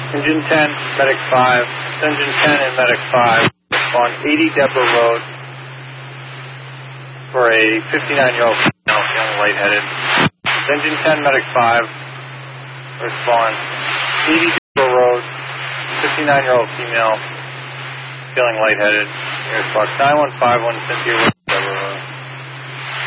Engine 10, Medic 5. Engine 10 and Medic 5 on 80 Deborah Road for a 59-year-old female feeling lightheaded. Engine 10, Medic 5. Respond. 80 Deborah Road, 59-year-old female feeling lightheaded. Here's Fox 9151 Cynthia.